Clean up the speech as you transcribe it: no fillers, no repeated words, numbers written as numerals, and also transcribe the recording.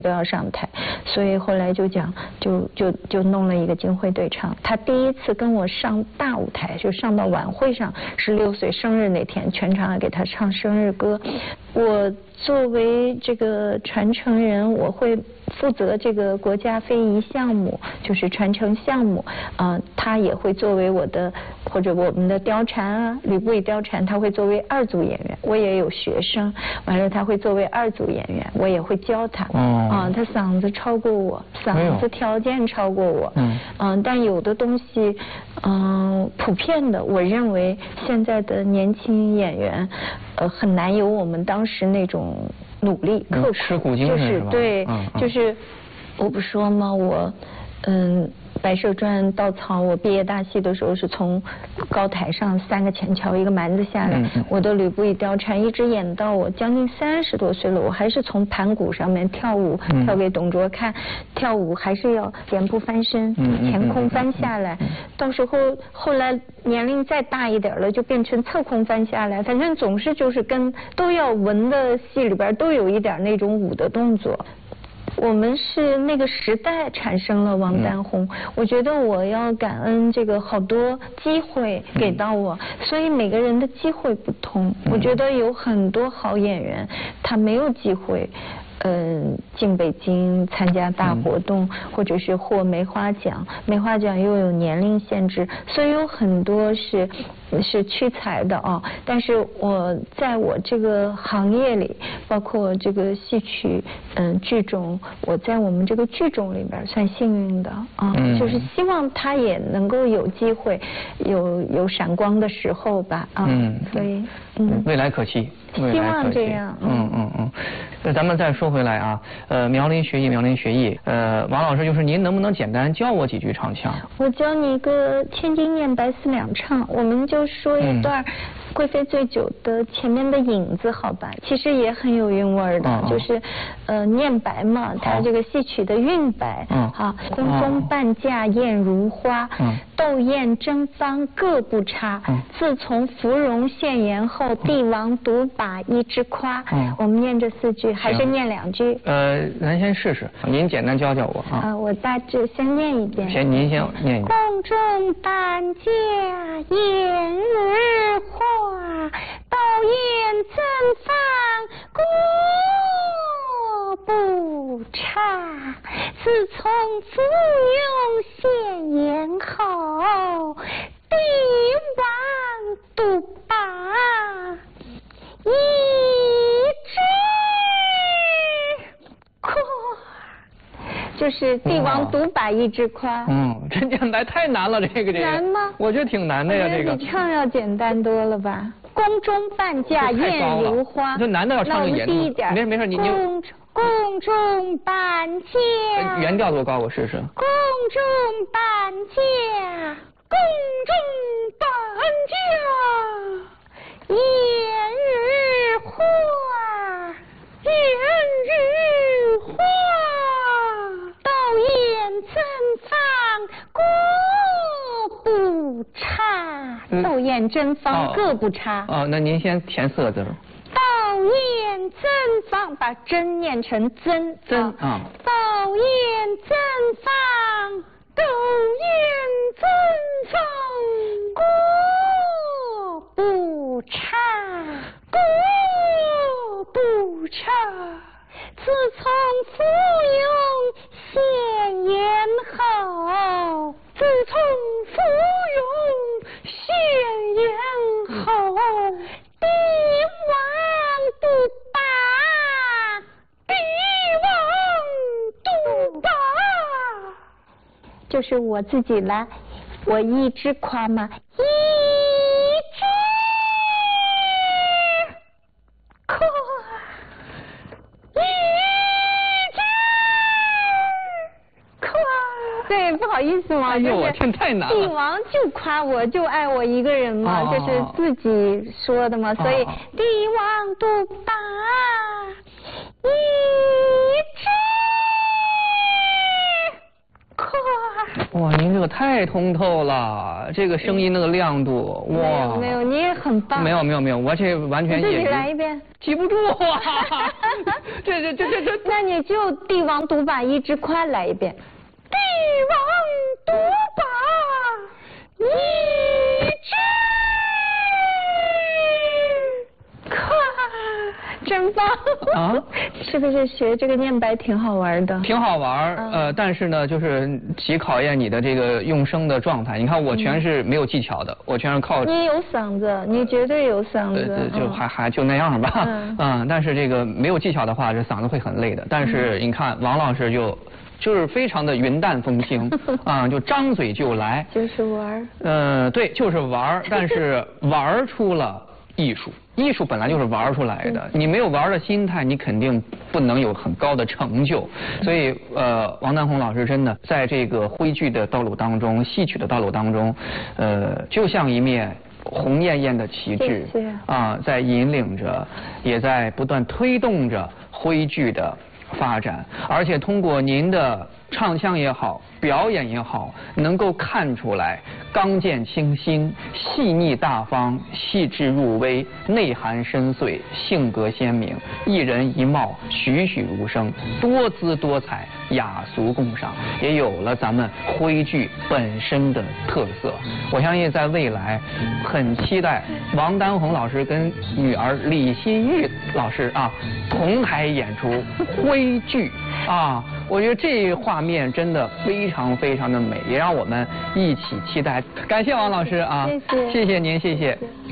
都要上台，所以后来就讲，就弄了一个金汇对唱。他第一次跟我上大舞台，就上到晚会上，16岁生日那天，全场给他唱生日歌。我作为这个传承人，我会负责这个国家非遗项目，就是传承项目。他也会作为我的或者我们的貂蝉啊，吕不韦貂蝉，他会作为2组演员。我也有学生，完了他会作为2组演员，我也会教他。他嗓子超过我，嗓子条件超过我。但有的东西，普遍的，我认为现在的年轻演员，很难有我们当时那种努力刻苦， 吃苦精神就是对，就是我不说吗？我白蛇传稻草，我毕业大戏的时候是从高台上3个前桥1个蛮子下来，我的吕不韦貂蝉一直演到我将近30多岁了，我还是从盘古上面跳舞，跳给董卓看，跳舞还是要前步翻身，前空翻下来，到时候后来年龄再大一点了，就变成侧空翻下来，反正总是就是都要文的戏里边都有一点那种武的动作。我们是那个时代产生了王丹红，我觉得我要感恩这个好多机会给到我，所以每个人的机会不同。我觉得有很多好演员，他没有机会。进北京参加大活动，或者是获梅花奖，梅花奖又有年龄限制，所以有很多是屈才的啊。但是我在我这个行业里，包括这个戏曲剧种，我在我们这个剧种里边算幸运的啊，就是希望他也能够有机会有闪光的时候吧啊。所以未来可期。 希望这样。 那咱们再说回来啊，苗林学艺，苗林学艺，王老师，就是您能不能简单教我几句唱腔？ 我教你一个《千金念白丝两唱》，我们就说一段贵妃醉酒的前面的引子，好吧？其实也很有韵味的，就是念白嘛，它这个戏曲的韵白。宫中半价艳如花，斗艳争芳各不差。自从芙蓉献言后，帝王独把一枝夸。我们念这4句，还是念2句？ 咱先试试，您简单教教我啊。 我大致先念一遍。 您先念一遍。 宫中半价艳如花，斗艳争芳各不差。自从芙蓉献言后，帝王独把一枝夸。就是帝王独把一枝夸。 这念白太难了，这个难吗？ 我觉得挺难的呀，这个。 比唱要简单多了吧？宫中半价艳如花。 这男的要唱那低一点。 没事，你宫中半价。 原调多高？我试试。 宫中半价，宫中半价，艳如花，艳如花，斗艳争芳各不差。斗艳争芳各不差。 那您先填4个字。 斗艳争芳，把争念成增。斗艳争芳，斗艳争芳各不差，各不差。自从芙蓉献言后，自从芙蓉献言后，帝王独把，帝王独把。就是我自己来，我一枝夸嘛，一枝夸，一枝夸。对，不好意思嘛， 哎呦，我天，太难了。 帝王就夸我，就爱我一个人嘛，这是自己说的嘛，所以帝王独把一枝夸。 哇，您这个太通透了，这个声音那个亮度，哇！ 没有，你也很棒。 没有，我这完全自己来一遍。 记不住啊。 这。 那你就帝王独把一枝夸来一遍。帝王独把一枝夸，真棒啊！是不是学这个念白挺好玩的？ 挺好玩，但是呢，就是极考验你的这个用声的状态。你看我全是没有技巧的，我全是靠。 你有嗓子，你绝对有嗓子。 对，就还就那样吧。但是这个没有技巧的话，这嗓子会很累的。但是你看王老师就是非常的云淡风轻就张嘴就来。 就是玩。 对，就是玩，但是玩出了艺术。艺术本来就是玩出来的，你没有玩的心态，你肯定不能有很高的成就。所以王丹红老师真的在这个徽剧的道路当中，戏曲的道路当中，就像一面红艳艳的旗帜，在引领着，也在不断推动着徽剧的发展，而且通过您的唱腔也好，表演也好，能够看出来刚健清新、细腻大方、细致入微、内涵深邃、性格鲜明、一人一貌、栩栩如生、多姿多彩、雅俗共赏，也有了咱们徽剧本身的特色。我相信在未来，很期待王丹红老师跟女儿李心玉老师同台演出徽剧我觉得这画面真的非常非常的美，也让我们一起期待。感谢王老师谢谢您，谢谢。